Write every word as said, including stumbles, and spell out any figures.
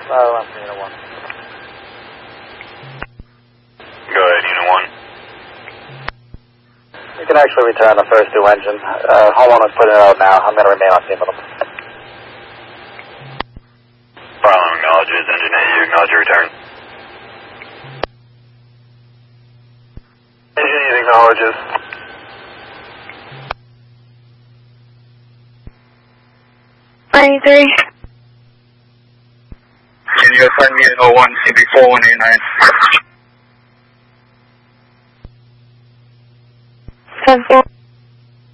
Uh, left Unit one. Go ahead, Unit one. You can actually return the first two engines. Uh, homeowner's putting it out now. I'm going to remain on scene with them. Problem acknowledges. Engine eight, you acknowledge your return. Engine eight acknowledges. ninety-three. Can you assign me an oh one C B four one eight nine? ten four.